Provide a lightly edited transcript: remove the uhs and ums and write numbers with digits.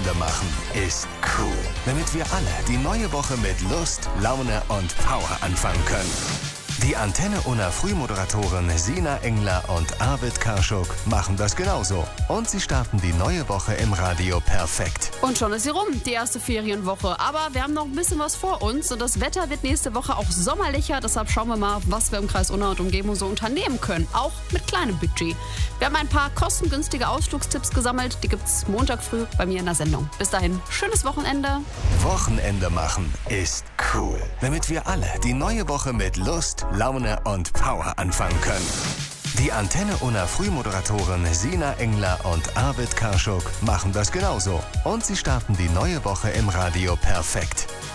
Wochenende machen ist cool. Damit wir alle die neue Woche mit Lust, Laune und Power anfangen können. Die Antenne Unna Frühmoderatoren Sina Engler und Arvid Karschuk machen das genauso. Und sie starten die neue Woche im Radio perfekt. Und schon ist sie rum, die erste Ferienwoche. Aber wir haben noch ein bisschen was vor uns und das Wetter wird nächste Woche auch sommerlicher. Deshalb schauen wir mal, was wir im Kreis Unna und Umgebung so unternehmen können. Auch mit kleinem Budget. Wir haben ein paar kostengünstige Ausflugstipps gesammelt. Die gibt's Montag früh bei mir in der Sendung. Bis dahin, schönes Wochenende. Wochenende machen ist cool. Damit wir alle die neue Woche mit Lust, Laune und Power anfangen können. Die Antenne Unna Frühmoderatoren Sina Engler und Arvid Karschuk machen das genauso. Und sie starten die neue Woche im Radio perfekt.